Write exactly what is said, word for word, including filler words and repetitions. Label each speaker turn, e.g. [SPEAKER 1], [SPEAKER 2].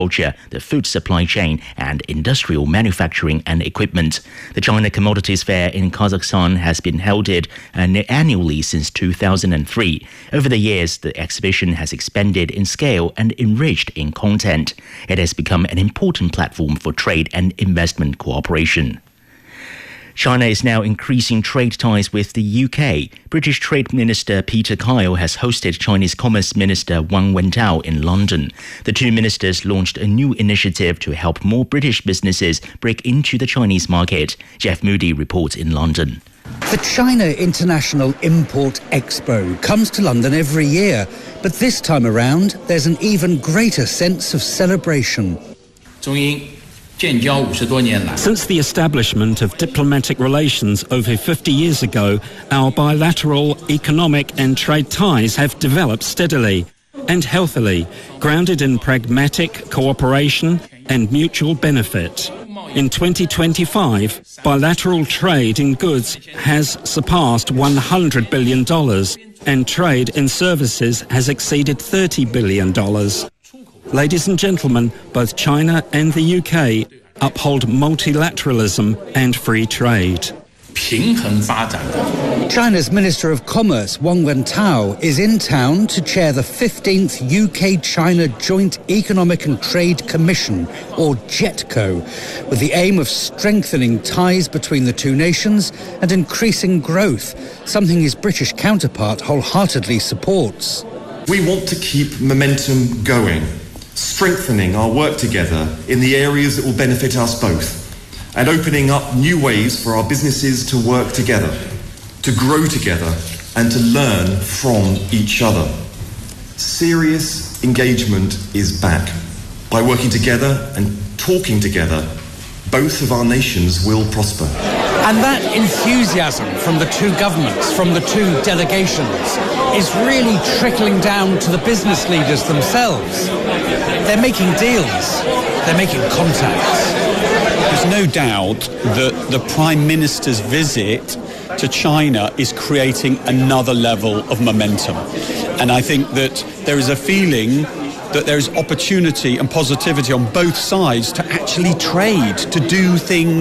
[SPEAKER 1] the food supply chain, and industrial manufacturing and equipment. The China Commodities Fair in Kazakhstan has been held it, uh, annually since two thousand three. Over the years, the exhibition has expanded in scale and enriched in content. It has become an important platform for trade and investment cooperation. China is now increasing trade ties with the U K. British Trade Minister Peter Kyle has hosted Chinese Commerce Minister Wang Wentao in London. The two ministers launched a new initiative to help more British businesses break into the Chinese market. Jeff Moody reports in London.
[SPEAKER 2] The China International Import Expo comes to London every year, but this time around there's an even greater sense of celebration.
[SPEAKER 3] Since the establishment of diplomatic relations over fifty years ago, our bilateral economic and trade ties have developed steadily and healthily, grounded in pragmatic cooperation and mutual benefit. In twenty twenty-five, bilateral trade in goods has surpassed one hundred billion dollars and trade in services has exceeded thirty billion dollars. Ladies and gentlemen, both China and the U K uphold multilateralism and free trade.
[SPEAKER 2] China's Minister of Commerce, Wang Wentao, is in town to chair the fifteenth U K-China Joint Economic and Trade Commission, or JETCO, with the aim of strengthening ties between the two nations and increasing growth, something his British counterpart wholeheartedly supports.
[SPEAKER 4] We want to keep momentum going, strengthening our work together in the areas that will benefit us both, and opening up new ways for our businesses to work together, to grow together, and to learn from each other. Serious engagement is back. By working together and talking together, both of our nations will prosper.
[SPEAKER 2] And that enthusiasm from the two governments, from the two delegations, is really trickling down to the business leaders themselves. They're making deals, they're making contacts.
[SPEAKER 5] There's no doubt that the Prime Minister's visit to China is creating another level of momentum. And I think that there is a feeling that there is opportunity and positivity on both sides to actually trade, to do things